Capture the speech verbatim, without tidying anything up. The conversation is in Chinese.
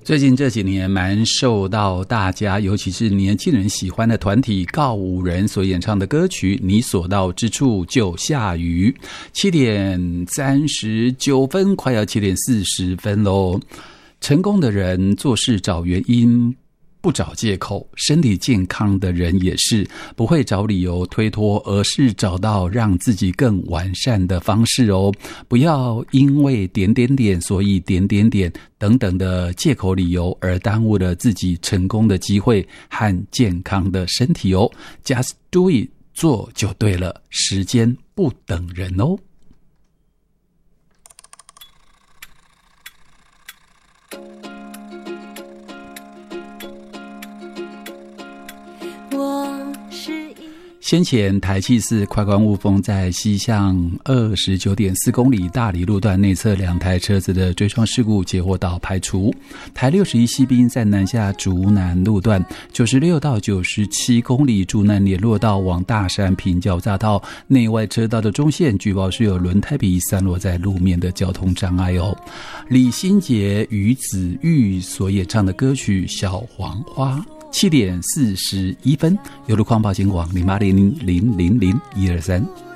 最近这几年蛮受到大家尤其是年轻人喜欢的团体告五人所演唱的歌曲你所到之处就下雨。七点三十九分快要七点四十分咯。成功的人做事找原因不找借口，身体健康的人也是不会找理由推脱，而是找到让自己更完善的方式哦。不要因为点点点所以点点点等等的借口理由而耽误了自己成功的机会和健康的身体哦。 Just do it， 做就对了，时间不等人哦。先前台七四快关雾峰在西向二十九点四公里大理路段内侧两台车子的追撞事故截获到排除。台六十一西滨在南下竹南路段九十六到九十七公里竹南联络道往大山平交匝道内外车道的中线据报是有轮胎皮散落在路面的交通障碍哦。李心洁、于子玉所演唱的歌曲《小黄花》。七点四十一分，由路况报警网零八零零零零一二三。